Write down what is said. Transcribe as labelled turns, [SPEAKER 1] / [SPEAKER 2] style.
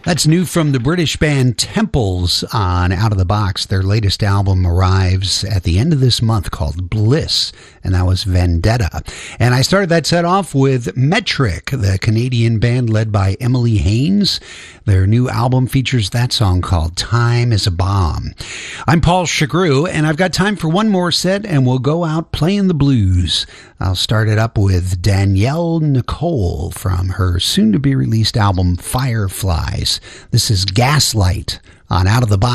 [SPEAKER 1] That's new from the British band Temples on Out of the Box. Their latest album arrives at the end of this month called Bliss, and that was Vendetta. And I started that set off with Metric, the Canadian band led by Emily Haynes. Their new album features that song called Time is a Bomb. I'm Paul Chagru, and I've got time for one more set, and we'll go out playing the blues. I'll start it up with Danielle Nicole from her soon-to-be-released album Fireflies. This is Gaslight on Out of the Box.